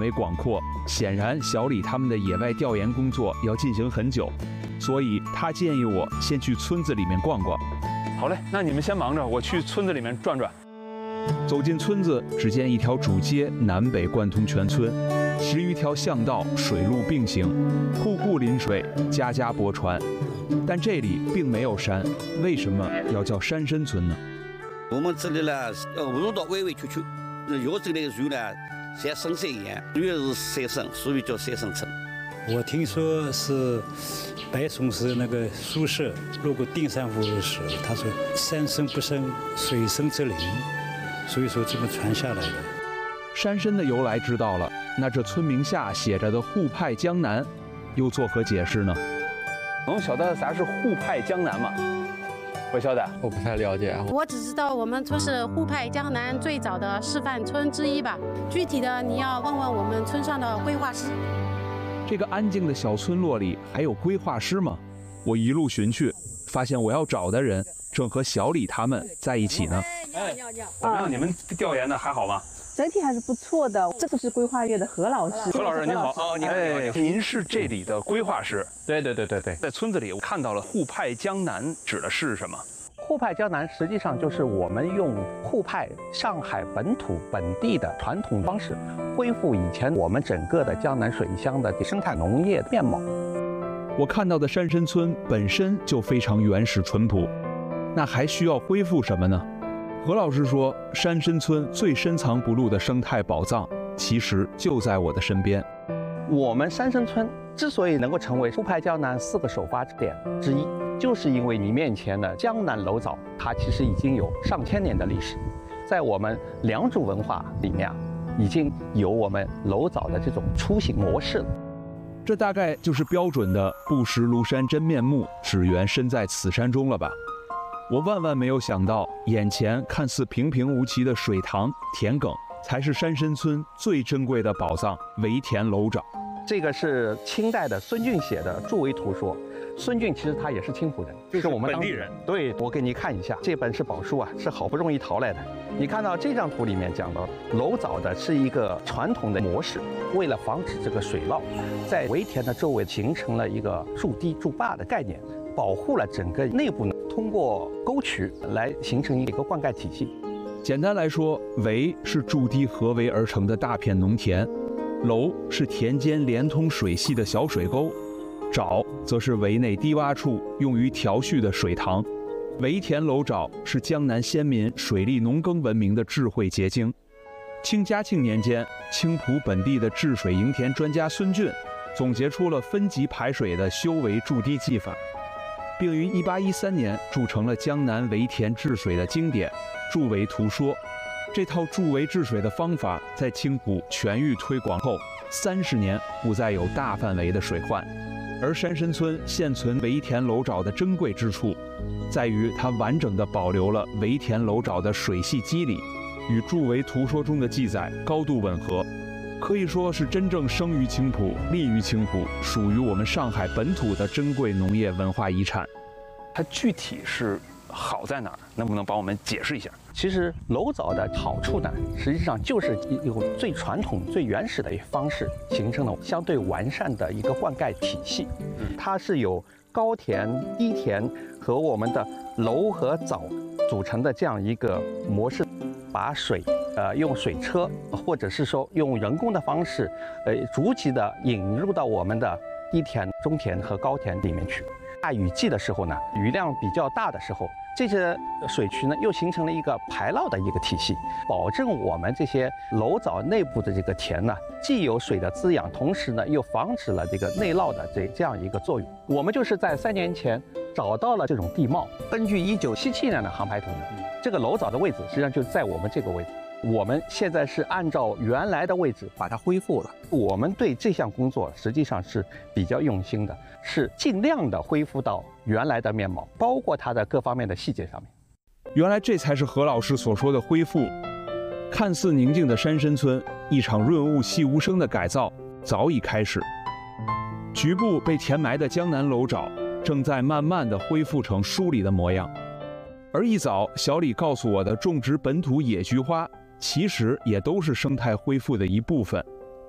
围广阔，显然小李他们的野外调研工作要进行很久，所以他建议我先去村子里面逛逛。 好嘞，那你们先忙着，我去村子里面转转。 走进村子，只见一条主街南北贯通全村，10余条巷道水路并行，户户临水，家家泊船。但这里并没有山，为什么要叫山参村呢？ 我们这里呢，路道弯弯曲曲，有这类树呢，像深山一样，越是山参，所以叫山参村。 我听说是白宋时那个苏轼路过定山湖的时候，他说“山深不胜水深之灵”，所以说这么传下来的。 山参的由来知道了，那这村名下写着的沪派江南，又作何解释呢？ 能晓得啥是沪派江南吗？不晓得， 我不太了解。 我只知道我们村是沪派江南最早的示范村之一吧，具体的你要问问我们村上的规划师。 这个安静的小村落里还有规划师吗？我一路寻去，发现我要找的人正和小李他们在一起呢。 怎么样？你们调研的还好吗？ 整体还是不错的。这个是规划院的何老师。 何老师您好。哦，您好。您是这里的规划师？ 对。 在村子里我看到了沪派江南指的是什么？ 沪派江南实际上就是我们用沪派上海本土本地的传统方式，恢复以前我们整个的江南水乡的生态农业面貌。 我看到的山参村本身就非常原始淳朴，那还需要恢复什么呢？何老师说，山参村最深藏不露的生态宝藏，其实就在我的身边。 我们山参村之所以能够成为沪派江南4个首发点之一，就是因为你面前的江南楼藻，它其实已经有上千年的历史。在我们良渚文化里面已经有我们楼藻的这种出行模式了。 这大概就是标准的不识庐山真面目，只缘身在此山中了吧。我万万没有想到，眼前看似平平无奇的水塘、田埂，才是山参村最珍贵的宝藏——围田楼沼。 这个是清代的孙俊写的著为图说。孙俊其实他也是青浦人， 就是我们本地人。 对，我给你看一下，这本是宝书啊，是好不容易淘来的。你看到这张图里面讲到，楼藻的是一个传统的模式，为了防止这个水涝，在围田的周围形成了一个筑堤筑坝的概念，保护了整个内部呢，通过沟渠来形成一个灌溉体系。 简单来说，围是筑堤合围而成的大片农田，楼是田间连通水系的小水沟，沼则是围内低洼处用于调蓄的水塘。围田楼沼是江南先民水利农耕文明的智慧结晶。清嘉庆年间，青浦本地的治水营田专家孙俊总结出了分级排水的修围筑堤技法，并于1813年铸成了江南围田治水的经典《筑围图说》。这套筑围治水的方法在青浦全域推广后，30年不再有大范围的水患。而山参村现存围田楼沼的珍贵之处，在于它完整地保留了围田楼沼的水系机理，与《筑围图说》中的记载高度吻合，可以说是真正生于青浦、立于青浦，属于我们上海本土的珍贵农业文化遗产。 它具体是好在哪儿？能不能帮我们解释一下？ 其实楼藻的好处呢，实际上就是一种最传统、最原始的一个方式，形成了相对完善的一个灌溉体系。它是由高田、低田和我们的楼和藻组成的这样一个模式，把水用水车或者是说用人工的方式，逐级的引入到我们的低田、中田和高田里面去。大雨季的时候呢，雨量比较大的时候，这些水渠呢又形成了一个排涝的一个体系，保证我们这些楼藻内部的这个田呢，既有水的滋养，同时呢又防止了这个内涝的这样一个作用。我们就是在3年前找到了这种地貌，根据1977年的航拍图呢，这个楼藻的位置实际上就在我们这个位置。我们现在是按照原来的位置把它恢复了。我们对这项工作实际上是比较用心的，是尽量的恢复到原来的面貌，包括它的各方面的细节上面。 原来这才是何老师所说的恢复。看似宁静的山参村，一场润物细无声的改造早已开始。局部被填埋的江南楼沼正在慢慢地恢复成书里的模样。而一早小李告诉我的种植本土野菊花，其实也都是生态恢复的一部分。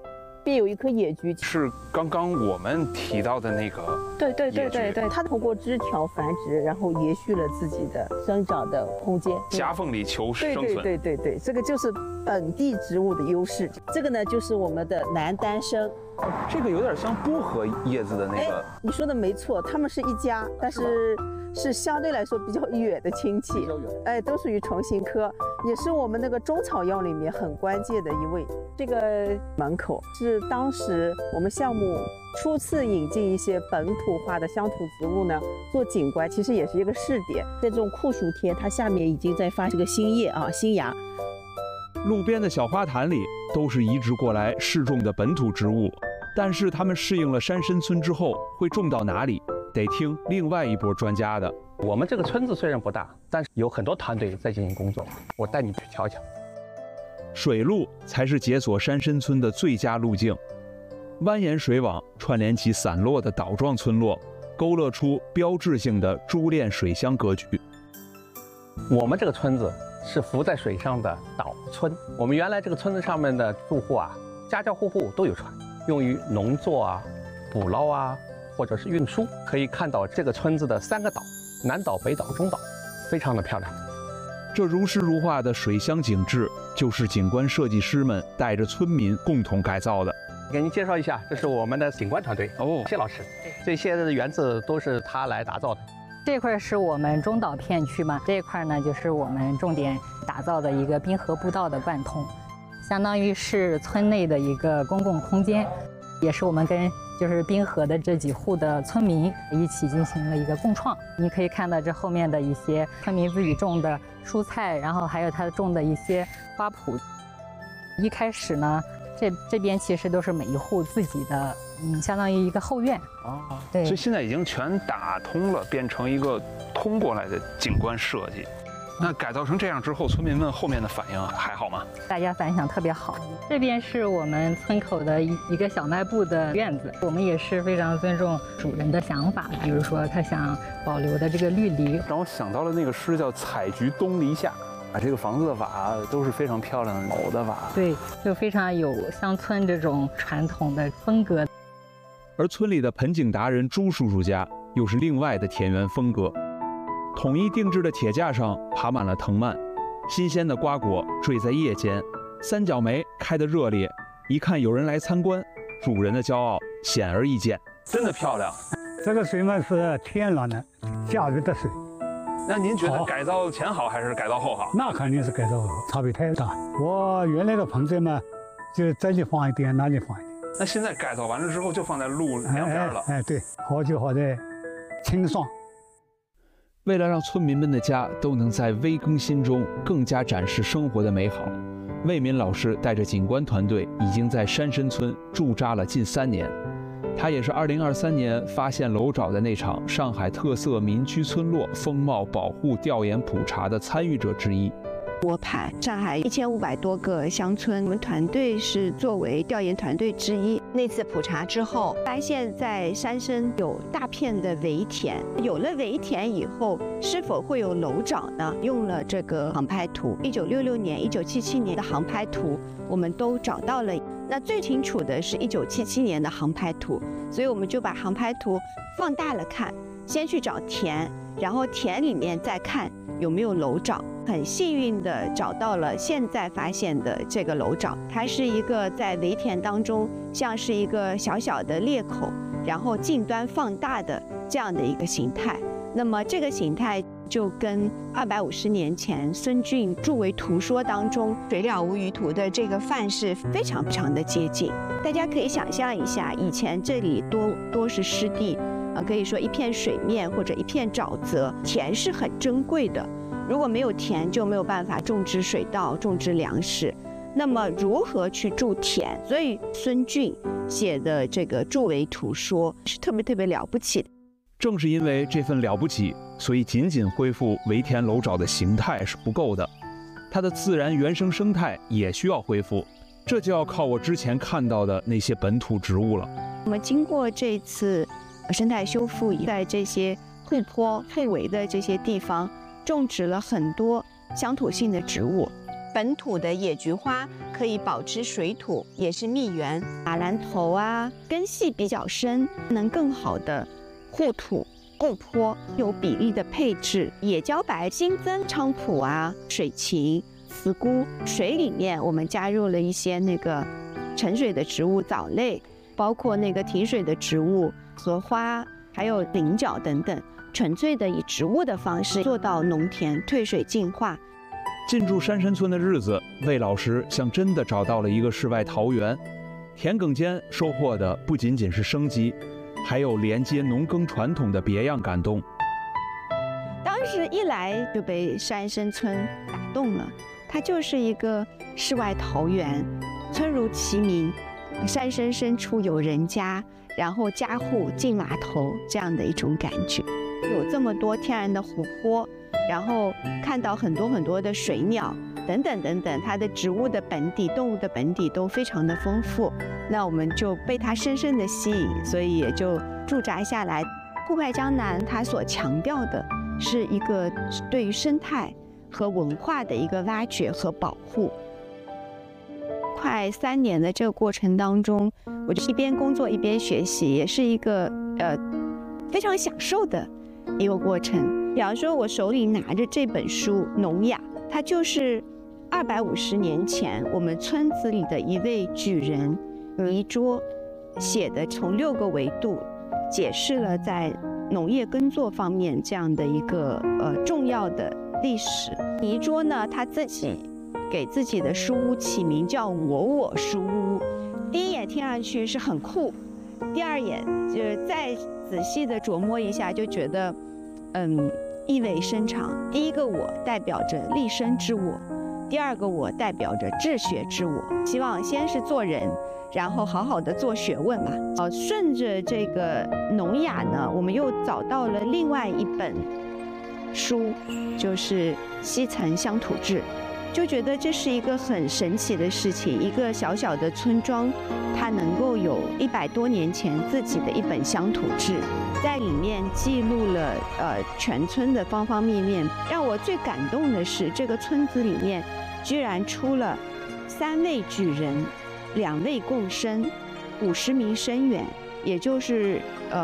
边有一棵野菊， 是刚刚我们提到的那个。 对，它通过枝条繁殖，然后延续了自己的生长的空间， 夹缝里求生存。 对，这个就是本地植物的优势。这个呢，就是我们的南丹参。 这个有点像薄荷叶子的那个。 你说的没错，它们是一家，但是相对来说比较远的亲戚。都属于虫形科，也是我们那个中草药里面很关键的一位。这个门口是当时我们项目初次引进一些本土化的乡土植物呢做景观，其实也是一个试点。在这种酷暑天，它下面已经在发这个新叶啊，新芽。 路边的小花坛里都是移植过来试种的本土植物，但是他们适应了山参村之后，会种到哪里，得听另外一波专家的。 我们这个村子虽然不大，但是有很多团队在进行工作，我带你去瞧瞧。 水路才是解锁山参村的最佳路径，蜿蜒水网串联起散落的岛状村落，勾勒出标志性的珠链水乡格局。 我们这个村子是浮在水上的岛村，我们原来这个村子上面的住户啊，家家户户都有船，用于农作啊、捕捞啊，或者是运输。可以看到这个村子的3个岛，南岛、北岛、中岛，非常的漂亮。 这如诗如画的水乡景致，就是景观设计师们带着村民共同改造的。 给您介绍一下，这是我们的景观团队谢老师，这些的园子都是他来打造的。 这块是我们中岛片区嘛，这一块呢就是我们重点打造的一个滨河步道的贯通，相当于是村内的一个公共空间，也是我们跟就是滨河的这几户的村民一起进行了一个共创。你可以看到这后面的一些村民自己种的蔬菜，然后还有他种的一些花圃。一开始呢，这边其实都是每一户自己的，相当于一个后院。对。 所以现在已经全打通了，变成一个通过来的景观设计。那改造成这样之后，村民们后面的反应还好吗？ 大家反响特别好。这边是我们村口的一个小卖部的院子，我们也是非常尊重主人的想法，比如说他想保留的这个绿篱， 让我想到了那个诗叫《采菊东篱下》。这个房子的瓦都是非常漂亮的老的瓦， 对，就非常有乡村这种传统的风格。 而村里的盆景达人朱叔叔家又是另外的田园风格，统一定制的铁架上爬满了藤蔓，新鲜的瓜果缀在叶间，三角梅开得热烈，一看有人来参观，主人的骄傲显而易见。 真的漂亮。 这个水嘛是天然的下雨的水。 那您觉得改造前好还是改造后好？ 那肯定是改造后，差别太大。我原来的盆栽嘛，就这里放一点，那里放一点。 那现在改造完了之后，就放在路两边了。 对，好就好在清爽。 为了让村民们的家都能在微更新中更加展示生活的美好，魏民老师带着景观团队已经在山参村驻扎了近3年。他也是2023年发现楼沼的那场上海特色民居村落风貌保护调研普查的参与者之一。 我盘上海1500多个乡村，我们团队是作为调研团队之一。那次普查之后，发现在山参有大片的围田，有了围田以后，是否会有楼沼呢？用了这个航拍图，1966年、1977年的航拍图，我们都找到了。那最清楚的是1977年的航拍图，所以我们就把航拍图放大了看，先去找田，然后田里面再看有没有楼沼。很幸运的找到了现在发现的这个楼沼，它是一个在围田当中像是一个小小的裂口，然后近端放大的这样的一个形态。那么这个形态就跟250年前孙峻《筑围图说》当中水了无余图的这个范式非常的接近。大家可以想象一下，以前这里多是湿地，可以说一片水面或者一片沼泽，田是很珍贵的。如果没有田，就没有办法种植水稻、种植粮食。那么如何去筑田？所以孙峻写的这个《筑围图说》是特别了不起的。 正是因为这份了不起，所以仅仅恢复围田楼沼的形态是不够的，它的自然原生生态也需要恢复，这就要靠我之前看到的那些本土植物了。 我们经过这次生态修复，在这些护坡、护围的这些地方，种植了很多乡土性的植物， 本土的野菊花可以保持水土，也是蜜源。马兰头啊，根系比较深，能更好的护土固坡，有比例的配置。野茭白新增菖蒲啊、水芹、茨菇，水里面我们加入了一些那个沉水的植物藻类，包括那个提水的植物荷花，还有菱角等等，纯粹的以植物的方式做到农田退水净化。 进驻山参村的日子，魏老师像真的找到了一个世外桃源。田埂间收获的不仅仅是生机，还有连接农耕传统的别样感动。 当时一来就被山参村打动了，它就是一个世外桃源，村如其名，山深深处有人家，然后家户进码头这样的一种感觉。有这么多天然的湖泊，然后看到很多的水鸟等等等等，它的植物的本底、动物的本底都非常的丰富，那我们就被它深深的吸引，所以也就驻扎下来。沪派江南它所强调的是一个对于生态和文化的一个挖掘和保护。快3年的这个过程当中，我就一边工作一边学习，也是一个非常享受的一个过程。比方说，我手里拿着这本书《农雅》，它就是250年前我们村子里的一位举人倪柝写的，从6个维度解释了在农业耕作方面这样的一个重要的历史。倪柝呢，他自己给自己的书屋起名叫我书屋，第一眼听上去是很酷，第二眼就是再仔细的琢磨一下，就觉得意味深长。第一个我代表着立身之我，第二个我代表着治学之我。希望先是做人，然后好好的做学问嘛。顺着这个农雅呢，我们又找到了另外一本书，就是《西岑乡土志》，就觉得这是一个很神奇的事情。一个小小的村庄，它能够有100多年前自己的一本乡土志，在里面记录了全村的方方面面。让我最感动的是，这个村子里面居然出了3位举人，2位贡生，50名生员，也就是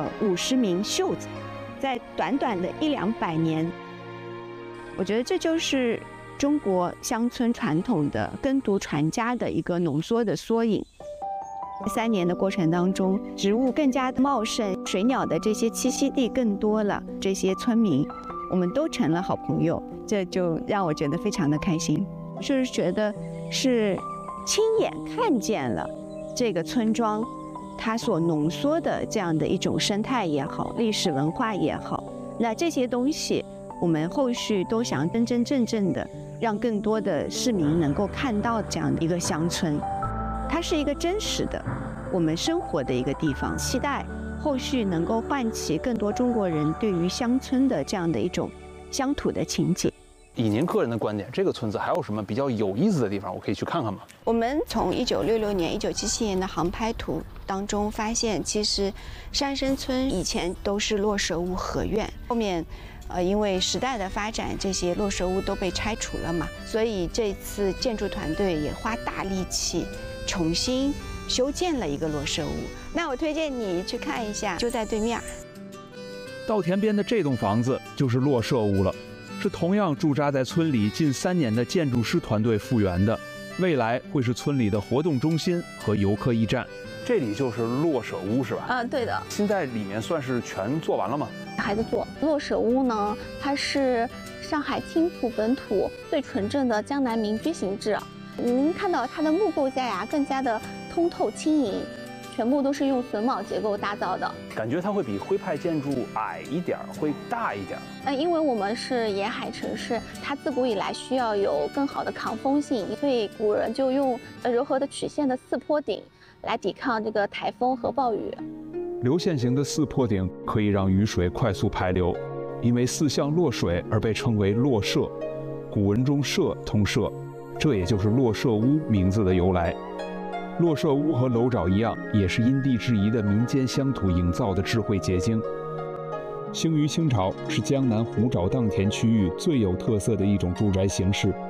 50名秀才，在短短的100-200年，我觉得这就是中国乡村传统的耕读传家的一个浓缩的缩影。3年的过程当中，植物更加茂盛，水鸟的这些栖息地更多了，这些村民我们都成了好朋友，这就让我觉得非常的开心。就是觉得是亲眼看见了这个村庄它所浓缩的这样的一种生态也好，历史文化也好，那这些东西我们后续都想真真正正的让更多的市民能够看到这样的一个乡村，它是一个真实的我们生活的一个地方。期待后续能够唤起更多中国人对于乡村的这样的一种乡土的情结。 以您个人的观点，这个村子还有什么比较有意思的地方，我可以去看看吗？ 我们从1966年、1977年的航拍图当中发现，其实山参村以前都是落舍屋合院，后面因为时代的发展，这些落舍屋都被拆除了嘛，所以这次建筑团队也花大力气重新修建了一个落舍屋。那我推荐你去看一下，就在对面。 稻田边的这栋房子就是落舍屋了，是同样驻扎在村里近3年的建筑师团队复原的，未来会是村里的活动中心和游客驿站。 这里就是落舍屋是吧？ 对的。 现在里面算是全做完了吗？ 还在做。落舍屋呢，它是上海青浦本土最纯正的江南民居形制。您看到它的木构架呀，更加的通透轻盈，全部都是用榫卯结构打造的。感觉它会比徽派建筑矮一点，会大一点。因为我们是沿海城市，它自古以来需要有更好的抗风性，所以古人就用柔和的曲线的4坡顶来抵抗这个台风和暴雨。 流线型的4坡顶可以让雨水快速排流，因为4向落水而被称为落舍。古文中舍通舍，这也就是落舍屋名字的由来。落舍屋和楼沼一样，也是因地制宜的民间乡土营造的智慧结晶。兴于清朝，是江南湖沼荡田区域最有特色的一种住宅形式。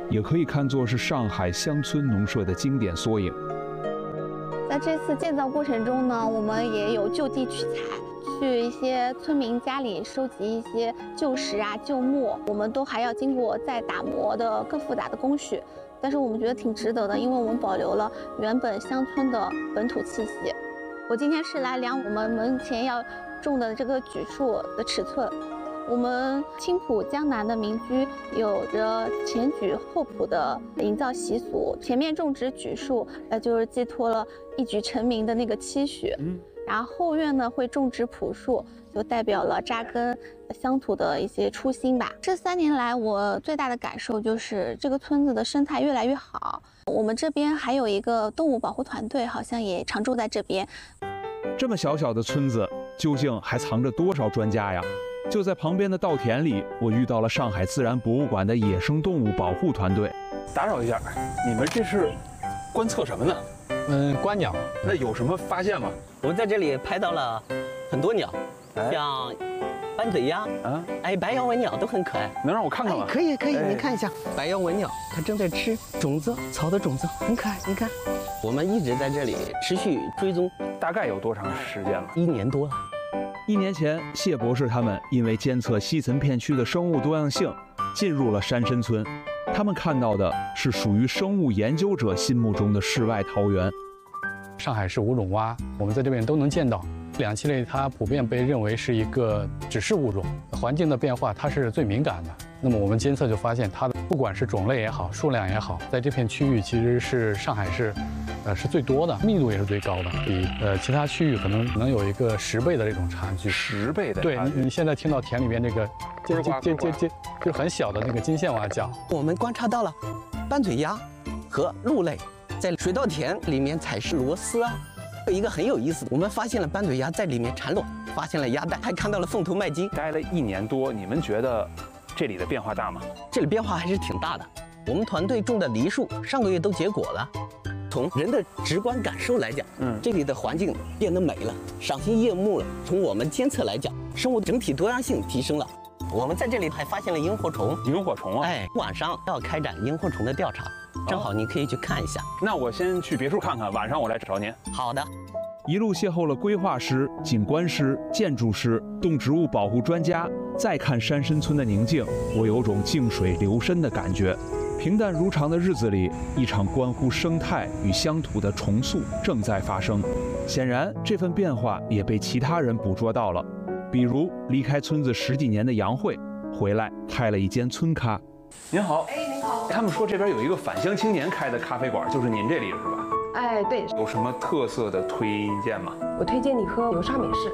也可以看作是上海乡村农舍的经典缩影。 在这次建造过程中呢，我们也有就地取材，去一些村民家里收集一些旧石啊、旧木，我们都还要经过再打磨的更复杂的工序。但是我们觉得挺值得的，因为我们保留了原本乡村的本土气息。我今天是来量我们门前要种的这个榉树的尺寸。我们青浦江南的民居有着前榉后圃的营造习俗，前面种植榉树，就是寄托了一举成名的那个期许。然后后院呢会种植朴树，就代表了扎根乡土的一些初心吧。这3年来，我最大的感受就是这个村子的生态越来越好。我们这边还有一个动物保护团队，好像也常驻在这边。 这么小小的村子，究竟还藏着多少专家呀？就在旁边的稻田里，我遇到了上海自然博物馆的野生动物保护团队。 打扰一下，你们这是观测什么呢？ 观鸟。 那有什么发现吗？ 我们在这里拍到了很多鸟，像斑嘴鸭白腰文鸟都很可爱。 能让我看看吗？ 可以，你看一下白腰文鸟，它正在吃种子，草的种子，很可爱。你看，我们一直在这里持续追踪， 大概有多长时间了 ？1年多了。 1年前，谢博士他们因为监测西岑片区的生物多样性，进入了山参村。他们看到的是属于生物研究者心目中的世外桃源。 上海市无种蛙，我们在这边都能见到。两栖类它普遍被认为是一个指示物种，环境的变化它是最敏感的。那么我们监测就发现，它的不管是种类也好，数量也好，在这片区域其实是上海市，是最多的，密度也是最高的，比其他区域可能有一个10倍的这种差距。 10倍的差距。 对，你现在听到田里面这个就很小的那个金线蛙叫。 我们观察到了斑嘴鸭和鹿类在水稻田里面采食螺丝啊。有一个很有意思的，我们发现了斑嘴鸭在里面产卵，发现了鸭蛋，还看到了凤头麦金。 待了1年多，你们觉得这里的变化大吗？ 这里变化还是挺大的。我们团队种的梨树上个月都结果了。从人的直观感受来讲，这里的环境变得美了，赏心悦目了。从我们监测来讲，生物整体多样性提升了。我们在这里还发现了萤火虫。 萤火虫啊！ 晚上要开展萤火虫的调查，正好你可以去看一下。 那我先去别墅看看，晚上我来找您。 好的。 一路邂逅了规划师、景观师、建筑师、动植物保护专家，再看山参村的宁静，我有种静水流深的感觉。平淡如常的日子里，一场关乎生态与乡土的重塑正在发生。显然，这份变化也被其他人捕捉到了。比如离开村子10几年的杨慧，回来开了一间村咖。 您好， 您好。 他们说这边有一个返乡青年开的咖啡馆，就是您这里是吧？ 对。 有什么特色的推荐吗？ 我推荐你喝流沙美式。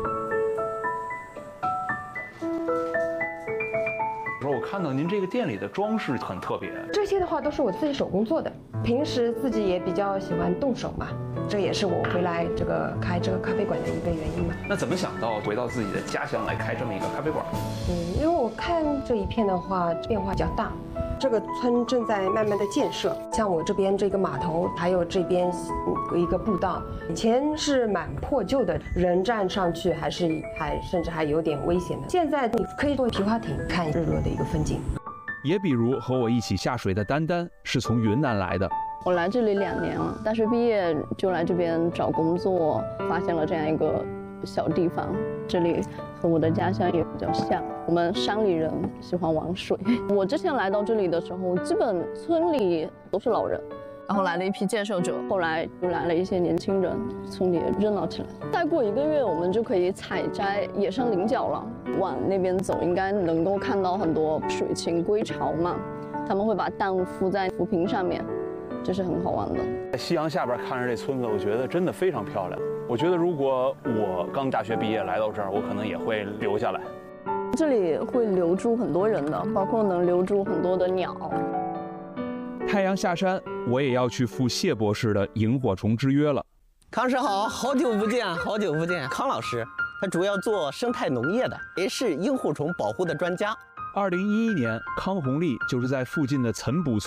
我看到您这个店里的装饰很特别。 这些的话都是我自己手工做的，平时自己也比较喜欢动手嘛，这也是我回来开这个咖啡馆的一个原因嘛。 那怎么想到回到自己的家乡来开这么一个咖啡馆？ 因为我看这一片的话变化比较大。这个村正在慢慢的建设，像我这边这个码头，还有这边一个步道，以前是蛮破旧的，人站上去甚至还有点危险的。现在你可以坐皮划艇看日落的一个风景。 也比如和我一起下水的丹丹是从云南来的。 我来这里2年了，大学毕业就来这边找工作，发现了这样一个小地方，这里和我的家乡也比较像。我们山里人喜欢玩水。我之前来到这里的时候，基本村里都是老人，然后来了一批建设者，后来就来了一些年轻人，村里也热闹起来。再过1个月，我们就可以采摘野生菱角了。往那边走，应该能够看到很多水禽归巢嘛，他们会把蛋孵在浮萍上面，这是很好玩的。 在夕阳下边看着这村子，我觉得真的非常漂亮。我觉得如果我刚大学毕业来到这儿，我可能也会留下来。 这里会留住很多人的，包括能留住很多的鸟。 太阳下山，我也要去赴谢博士的萤火虫之约了。 康师好，好久不见，好久不见。康老师，他主要做生态农业的，也是萤火虫保护的专家。 2011年，康红丽就是在附近的岑堡村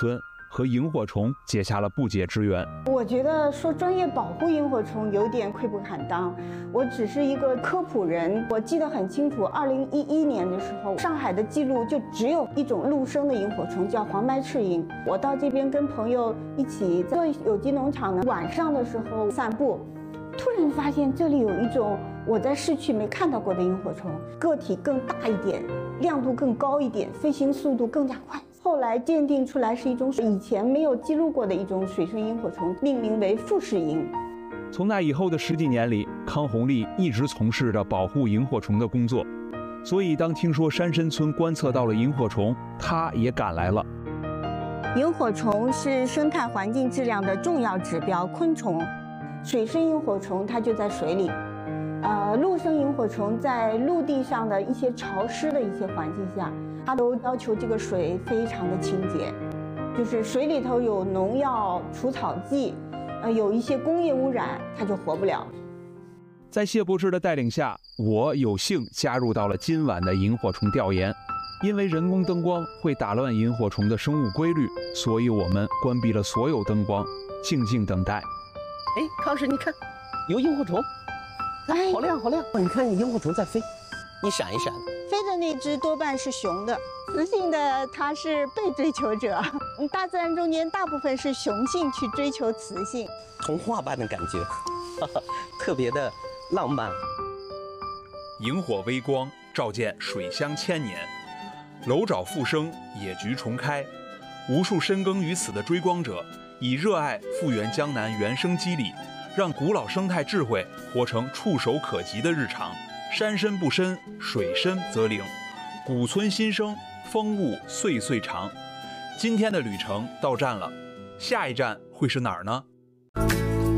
和萤火虫结下了不解之缘。 我觉得说专业保护萤火虫有点愧不坦当，我只是一个科普人。我记得很清楚，2011年的时候，上海的记录就只有一种陆生的萤火虫，叫黄白翅萤。我到这边跟朋友一起做有机农场呢，晚上的时候散步，突然发现这里有一种我在市区没看到过的萤火虫，个体更大一点，亮度更高一点，飞行速度更加快。后来鉴定出来是一种以前没有记录过的一种水生萤火虫，命名为富士萤。 从那以后的10几年里，康红丽一直从事着保护萤火虫的工作，所以当听说山参村观测到了萤火虫，他也赶来了。 萤火虫是生态环境质量的重要指标昆虫，水生萤火虫它就在水里。陆生萤火虫在陆地上的一些潮湿的一些环境下，它都要求这个水非常的清洁，就是水里头有农药、除草剂，有一些工业污染，它就活不了。 在谢博士的带领下，我有幸加入到了今晚的萤火虫调研。因为人工灯光会打乱萤火虫的生物规律，所以我们关闭了所有灯光，静静等待。 哎，康老师，你看，有萤火虫。哎，好亮好亮！你看，萤火虫在飞，一闪一闪的。 飞的那只多半是雄的，雌性的它是被追求者。大自然中间大部分是雄性去追求雌性， 童话般的感觉，特别的浪漫。 萤火微光照见水乡千年，楼沼复生，野菊重开。无数深耕于此的追光者，以热爱复原江南原生肌理，让古老生态智慧活成触手可及的日常。山深不深，水深则灵，古村新生，风物岁岁长。今天的旅程到站了，下一站会是哪儿呢？